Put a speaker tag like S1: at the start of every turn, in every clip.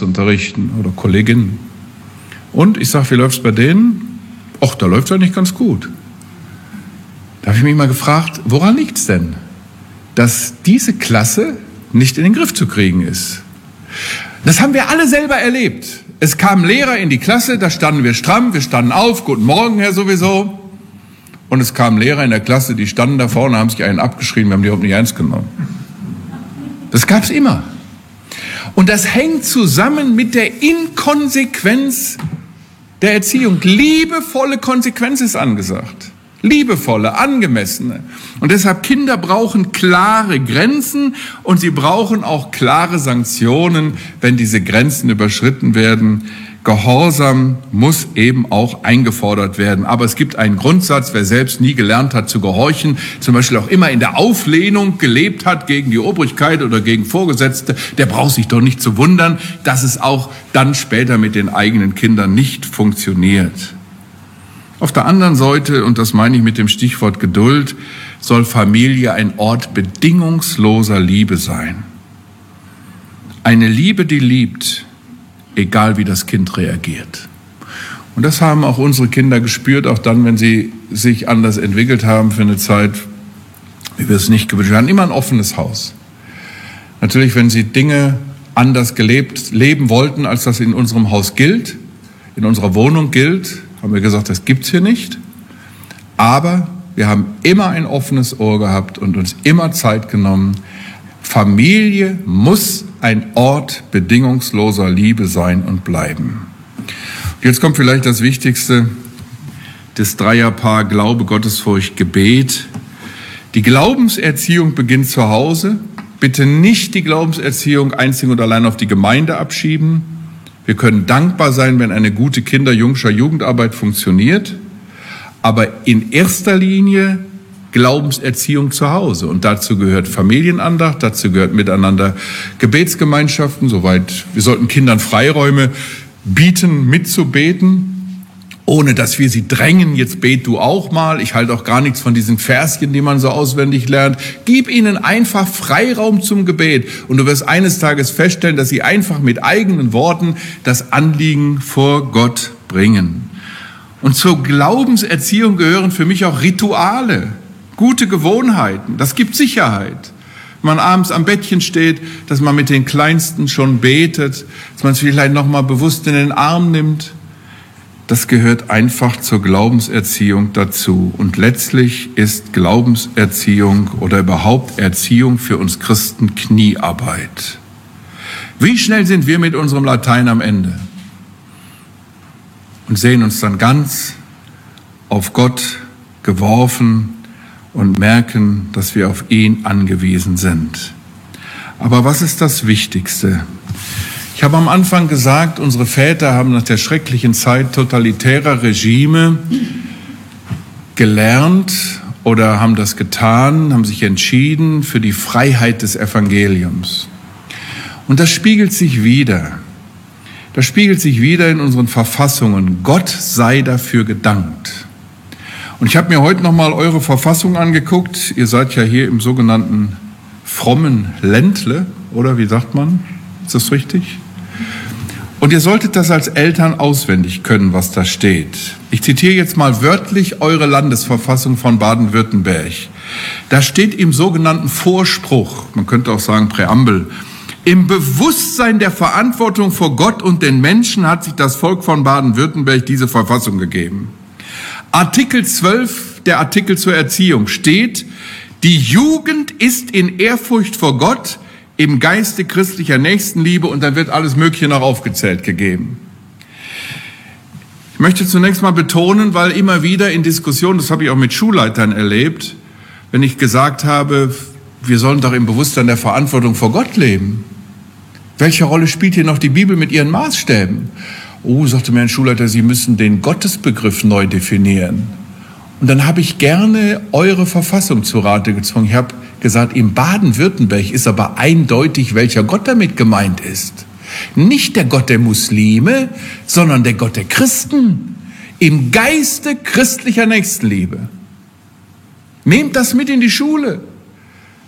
S1: unterrichten oder Kolleginnen. Und ich sage, wie läuft's bei denen? Ach, da läuft's ja nicht ganz gut. Da habe ich mich mal gefragt, woran liegt's denn, dass diese Klasse nicht in den Griff zu kriegen ist? Das haben wir alle selber erlebt. Es kamen Lehrer in die Klasse, da standen wir stramm, wir standen auf, guten Morgen, Herr sowieso. Und es kamen Lehrer in der Klasse, die standen da vorne, haben sich einen abgeschrien, wir haben die überhaupt nicht ernst genommen. Das gab's immer. Und das hängt zusammen mit der Inkonsequenz der Erziehung. Liebevolle Konsequenz ist angesagt. Liebevolle, angemessene. Und deshalb, Kinder brauchen klare Grenzen und sie brauchen auch klare Sanktionen, wenn diese Grenzen überschritten werden. Gehorsam muss eben auch eingefordert werden. Aber es gibt einen Grundsatz, wer selbst nie gelernt hat zu gehorchen, zum Beispiel auch immer in der Auflehnung gelebt hat gegen die Obrigkeit oder gegen Vorgesetzte, der braucht sich doch nicht zu wundern, dass es auch dann später mit den eigenen Kindern nicht funktioniert. Auf der anderen Seite, und das meine ich mit dem Stichwort Geduld, soll Familie ein Ort bedingungsloser Liebe sein. Eine Liebe, die liebt, egal wie das Kind reagiert. Und das haben auch unsere Kinder gespürt, auch dann, wenn sie sich anders entwickelt haben für eine Zeit, wie wir es nicht gewünscht haben. Wir hatten immer ein offenes Haus. Natürlich, wenn sie Dinge anders leben wollten, als das in unserem Haus gilt, in unserer Wohnung gilt, haben wir gesagt, das gibt's hier nicht. Aber wir haben immer ein offenes Ohr gehabt und uns immer Zeit genommen. Familie muss ein Ort bedingungsloser Liebe sein und bleiben. Jetzt kommt vielleicht das Wichtigste, das Dreierpaar Glaube, Gottesfurcht, Gebet. Die Glaubenserziehung beginnt zu Hause. Bitte nicht die Glaubenserziehung einzig und allein auf die Gemeinde abschieben. Wir können dankbar sein, wenn eine gute Jungscher Jugendarbeit funktioniert. Aber in erster Linie Glaubenserziehung zu Hause. Und dazu gehört Familienandacht, dazu gehört miteinander Gebetsgemeinschaften, soweit. Wir sollten Kindern Freiräume bieten, mitzubeten, ohne dass wir sie drängen, jetzt bet du auch mal. Ich halte auch gar nichts von diesen Verschen, die man so auswendig lernt. Gib ihnen einfach Freiraum zum Gebet. Und du wirst eines Tages feststellen, dass sie einfach mit eigenen Worten das Anliegen vor Gott bringen. Und zur Glaubenserziehung gehören für mich auch Rituale. Gute Gewohnheiten, das gibt Sicherheit. Wenn man abends am Bettchen steht, dass man mit den Kleinsten schon betet, dass man es vielleicht nochmal bewusst in den Arm nimmt, das gehört einfach zur Glaubenserziehung dazu. Und letztlich ist Glaubenserziehung oder überhaupt Erziehung für uns Christen Kniearbeit. Wie schnell sind wir mit unserem Latein am Ende? Und sehen uns dann ganz auf Gott geworfen und merken, dass wir auf ihn angewiesen sind. Aber was ist das Wichtigste? Ich habe am Anfang gesagt, unsere Väter haben nach der schrecklichen Zeit totalitärer Regime gelernt oder haben das getan, haben sich entschieden für die Freiheit des Evangeliums. Und das spiegelt sich wieder. Das spiegelt sich wieder in unseren Verfassungen. Gott sei dafür gedankt. Und ich habe mir heute nochmal eure Verfassung angeguckt. Ihr seid ja hier im sogenannten frommen Ländle, oder wie sagt man? Ist das richtig? Und ihr solltet das als Eltern auswendig können, was da steht. Ich zitiere jetzt mal wörtlich eure Landesverfassung von Baden-Württemberg. Da steht im sogenannten Vorspruch, man könnte auch sagen Präambel, im Bewusstsein der Verantwortung vor Gott und den Menschen hat sich das Volk von Baden-Württemberg diese Verfassung gegeben. Artikel 12, der Artikel zur Erziehung steht, die Jugend ist in Ehrfurcht vor Gott, im Geiste christlicher Nächstenliebe, und dann wird alles Mögliche noch aufgezählt gegeben. Ich möchte zunächst mal betonen, weil immer wieder in Diskussionen, das habe ich auch mit Schulleitern erlebt, wenn ich gesagt habe, wir sollen doch im Bewusstsein der Verantwortung vor Gott leben. Welche Rolle spielt hier noch die Bibel mit ihren Maßstäben? Oh, sagte mir ein Schulleiter, Sie müssen den Gottesbegriff neu definieren. Und dann habe ich gerne eure Verfassung zu Rate gezogen. Ich habe gesagt, in Baden-Württemberg ist aber eindeutig, welcher Gott damit gemeint ist. Nicht der Gott der Muslime, sondern der Gott der Christen. Im Geiste christlicher Nächstenliebe. Nehmt das mit in die Schule.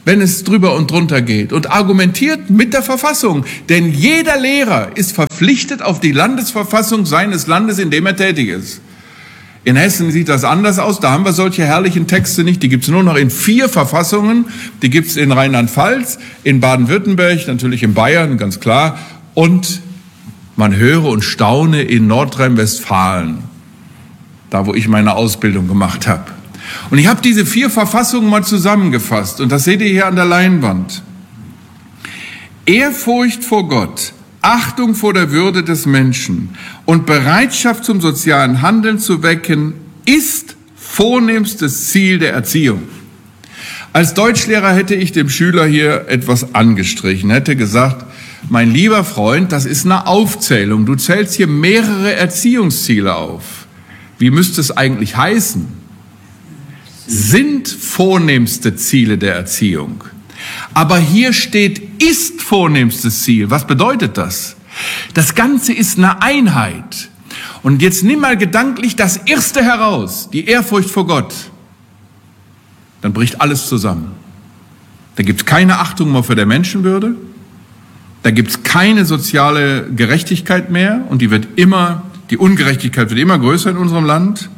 S1: wenn es drüber und drunter geht und argumentiert mit der Verfassung. Denn jeder Lehrer ist verpflichtet auf die Landesverfassung seines Landes, in dem er tätig ist. In Hessen sieht das anders aus, da haben wir solche herrlichen Texte nicht. Die gibt es nur noch in 4 Verfassungen. Die gibt es in Rheinland-Pfalz, in Baden-Württemberg, natürlich in Bayern, ganz klar. Und man höre und staune in Nordrhein-Westfalen, da wo ich meine Ausbildung gemacht habe. Und ich habe diese 4 Verfassungen mal zusammengefasst und das seht ihr hier an der Leinwand. Ehrfurcht vor Gott, Achtung vor der Würde des Menschen und Bereitschaft zum sozialen Handeln zu wecken, ist vornehmstes Ziel der Erziehung. Als Deutschlehrer hätte ich dem Schüler hier etwas angestrichen, hätte gesagt, mein lieber Freund, das ist eine Aufzählung. Du zählst hier mehrere Erziehungsziele auf. Wie müsste es eigentlich heißen? Sind vornehmste Ziele der Erziehung. Aber hier steht, ist vornehmstes Ziel. Was bedeutet das? Das Ganze ist eine Einheit. Und jetzt nimm mal gedanklich das Erste heraus, die Ehrfurcht vor Gott. Dann bricht alles zusammen. Da gibt es keine Achtung mehr für der Menschenwürde. Da gibt es keine soziale Gerechtigkeit mehr und die Ungerechtigkeit wird immer größer in unserem Land.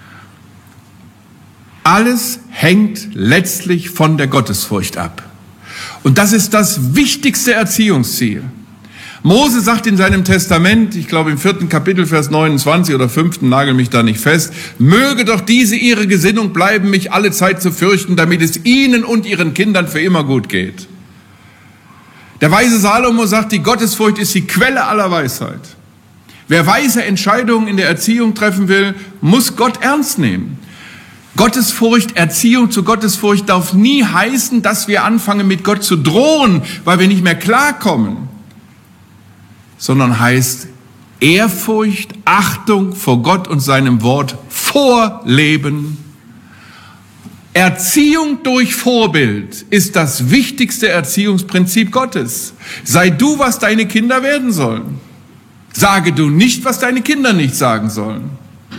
S1: Alles hängt letztlich von der Gottesfurcht ab. Und das ist das wichtigste Erziehungsziel. Mose sagt in seinem Testament, ich glaube im 4. Kapitel, Vers 29 oder 5., nagel mich da nicht fest, möge doch diese ihre Gesinnung bleiben, mich alle Zeit zu fürchten, damit es ihnen und ihren Kindern für immer gut geht. Der weise Salomo sagt, die Gottesfurcht ist die Quelle aller Weisheit. Wer weise Entscheidungen in der Erziehung treffen will, muss Gott ernst nehmen. Gottesfurcht, Erziehung zu Gottesfurcht darf nie heißen, dass wir anfangen mit Gott zu drohen, weil wir nicht mehr klarkommen, sondern heißt Ehrfurcht, Achtung vor Gott und seinem Wort vorleben. Erziehung durch Vorbild ist das wichtigste Erziehungsprinzip Gottes. Sei du, was deine Kinder werden sollen. Sage du nicht, was deine Kinder nicht sagen sollen.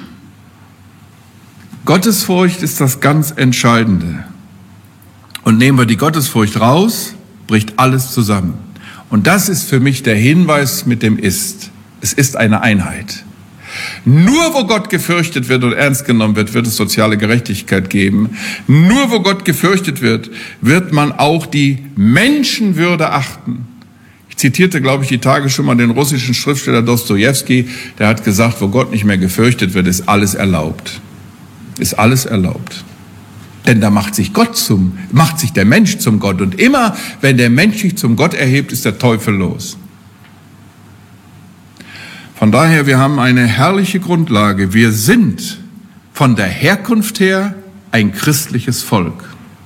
S1: Gottesfurcht ist das ganz Entscheidende. Und nehmen wir die Gottesfurcht raus, bricht alles zusammen. Und das ist für mich der Hinweis mit dem Ist. Es ist eine Einheit. Nur wo Gott gefürchtet wird und ernst genommen wird, wird es soziale Gerechtigkeit geben. Nur wo Gott gefürchtet wird, wird man auch die Menschenwürde achten. Ich zitierte, glaube ich, die Tage schon mal den russischen Schriftsteller Dostojewski, der hat gesagt, wo Gott nicht mehr gefürchtet wird, ist alles erlaubt. Ist alles erlaubt. Denn da macht sich der Mensch zum Gott. Und immer, wenn der Mensch sich zum Gott erhebt, ist der Teufel los. Von daher, wir haben eine herrliche Grundlage. Wir sind von der Herkunft her ein christliches Volk.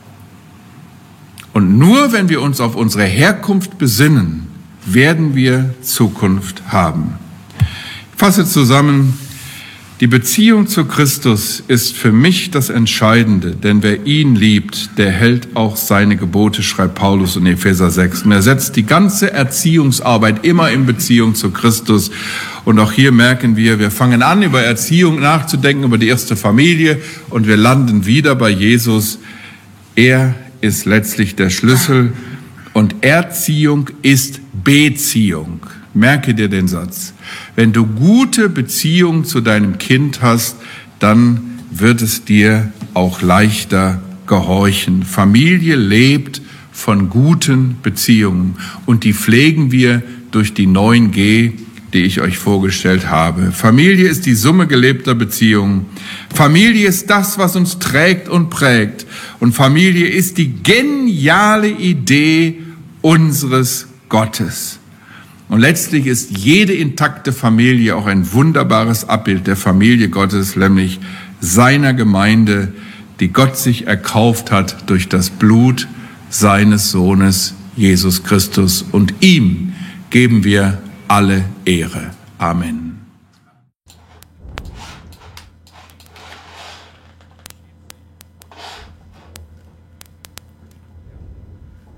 S1: Und nur wenn wir uns auf unsere Herkunft besinnen, werden wir Zukunft haben. Ich fasse zusammen, die Beziehung zu Christus ist für mich das Entscheidende, denn wer ihn liebt, der hält auch seine Gebote, schreibt Paulus in Epheser 6. Und er setzt die ganze Erziehungsarbeit immer in Beziehung zu Christus. Und auch hier merken wir fangen an, über Erziehung nachzudenken, über die erste Familie, und wir landen wieder bei Jesus. Er ist letztlich der Schlüssel und Erziehung ist Beziehung. Merke dir den Satz. Wenn du gute Beziehungen zu deinem Kind hast, dann wird es dir auch leichter gehorchen. Familie lebt von guten Beziehungen und die pflegen wir durch die 9G, die ich euch vorgestellt habe. Familie ist die Summe gelebter Beziehungen. Familie ist das, was uns trägt und prägt. Und Familie ist die geniale Idee unseres Gottes. Und letztlich ist jede intakte Familie auch ein wunderbares Abbild der Familie Gottes, nämlich seiner Gemeinde, die Gott sich erkauft hat durch das Blut seines Sohnes Jesus Christus. Und ihm geben wir alle Ehre. Amen.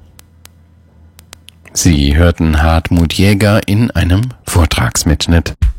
S2: Sie hörten Hartmut Jäger in einem Vortragsmitschnitt.